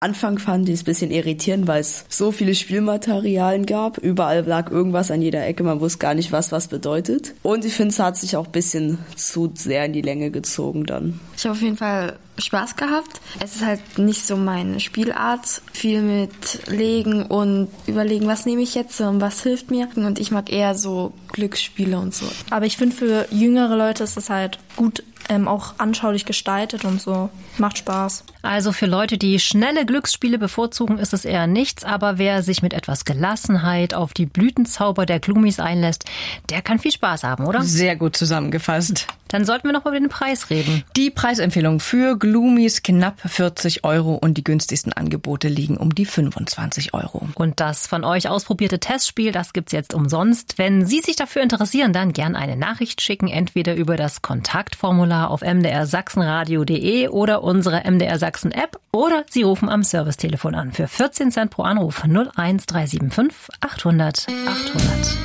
Anfang fand ich es ein bisschen irritierend, weil es so viele Spielmaterialien gab. Überall lag irgendwas an jeder Ecke, man wusste gar nicht, was bedeutet. Und ich finde, es hat sich auch ein bisschen zu sehr in die Länge gezogen dann. Ich habe auf jeden Fall Spaß gehabt. Es ist halt nicht so meine Spielart. Viel mit Legen und überlegen, was nehme ich jetzt und was hilft mir. Und ich mag eher so Glücksspiele und so. Aber ich finde, für jüngere Leute ist das halt gut auch anschaulich gestaltet und so. Macht Spaß. Also für Leute, die schnelle Glücksspiele bevorzugen, ist es eher nichts. Aber wer sich mit etwas Gelassenheit auf die Blütenzauber der Gloomies einlässt, der kann viel Spaß haben, oder? Sehr gut zusammengefasst. Dann sollten wir noch mal über den Preis reden. Die Preisempfehlung für Gloomies knapp 40 € und die günstigsten Angebote liegen um die 25 €. Und das von euch ausprobierte Testspiel, das gibt's jetzt umsonst. Wenn Sie sich dafür interessieren, dann gern eine Nachricht schicken, entweder über das Kontaktformular auf mdrsachsenradio.de oder unsere MDR Sachsen App oder Sie rufen am Servicetelefon an für 14 Cent pro Anruf 01375 800 800.